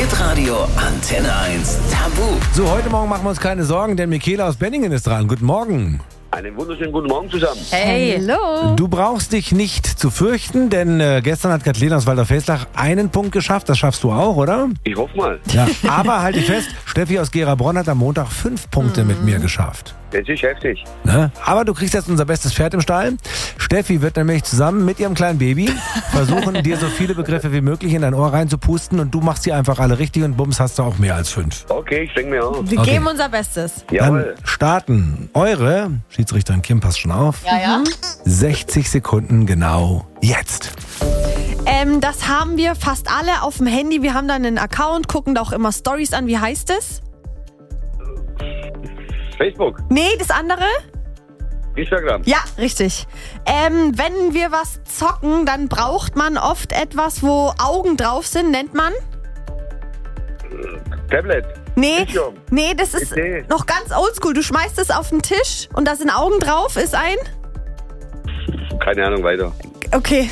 Hitradio Antenne 1 Tabu. So, heute Morgen machen wir uns keine Sorgen, denn Michaela aus Benningen ist dran. Guten Morgen. Einen wunderschönen guten Morgen zusammen. Hey. Hallo. Du brauchst dich nicht zu fürchten, denn gestern hat Kathleen aus Walter-Feslach einen Punkt geschafft. Das schaffst du auch, oder? Ich hoffe mal. Ja. Aber halte dich fest, Steffi aus Gera-Bronn hat am Montag 5 Punkte mit mir geschafft. Das ist heftig. Ne? Aber du kriegst jetzt unser bestes Pferd im Stall. Steffi wird nämlich zusammen mit ihrem kleinen Baby versuchen, dir so viele Begriffe wie möglich in dein Ohr reinzupusten und du machst sie einfach alle richtig und bums hast du auch mehr als 5. Okay, ich denke mir auch. Wir geben unser Bestes. Dann Jawohl. starten eure, Schiedsrichterin Kim, passt schon auf, Ja. 60 Sekunden genau jetzt. Das haben wir fast alle auf dem Handy. Wir haben da einen Account, gucken da auch immer Stories an. Wie heißt es? Facebook, Nee, das andere? Instagram, Ja, richtig. Wenn wir was zocken, dann braucht man oft etwas, wo Augen drauf sind, nennt man? Tablet, Nee, Bildschirm. nee, das ist PC. noch ganz oldschool. Du schmeißt es auf den Tisch und da sind Augen drauf, ist ein... keine Ahnung weiter. Okay.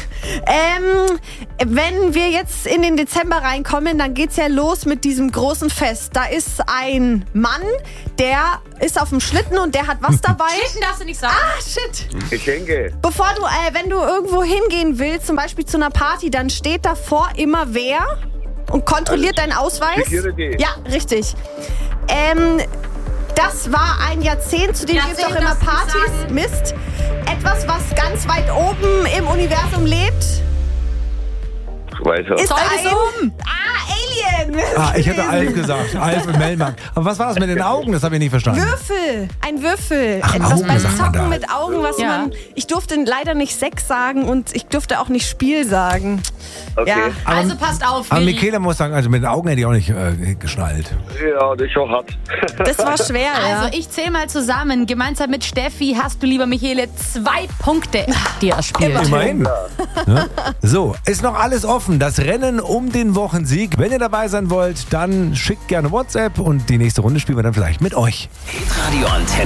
Wenn wir jetzt in den Dezember reinkommen, dann geht's ja los mit diesem großen Fest. Da ist ein Mann, der ist auf dem Schlitten und der hat was dabei? Schlitten darfst du nicht sagen. Ah, shit. Geschenke, Bevor du, wenn du irgendwo hingehen willst, zum Beispiel zu einer Party, dann steht davor immer wer und kontrolliert deinen Ausweis? Security. Ja, richtig. Das war ein Jahrzehnt, zu dem gibt es auch Jahrzehnt immer darfst du nicht Partys. sagen. Mist. Etwas, was ganz weit oben im Universum lebt, weiter. ist Zeit ist ein... Alien! Ich hätte Alf gesagt, Alf und Melmark. Aber was war das mit den Augen? Das habe ich nicht verstanden. Würfel. Ein Würfel. Ach, Etwas Augen beim sagt man da. Zocken mit Augen, was Ja. man... Ich durfte leider nicht Sex sagen und ich durfte auch nicht Spiel sagen. Okay. Ja. Also passt auf, Aber Miri. Michaela muss sagen, also mit den Augen hätte ich auch nicht geschnallt. Ja, das ist schon hart. Das war schwer, ja. Also ich zähle mal zusammen. Gemeinsam mit Steffi hast du, lieber Michele, 2 Punkte dir erspielt. Immerhin. Ne? So, ist noch alles offen. Das Rennen um den Wochensieg. Wenn ihr dabei sein wollt, dann schickt gerne WhatsApp und die nächste Runde spielen wir dann vielleicht mit euch. Hitradio Antenne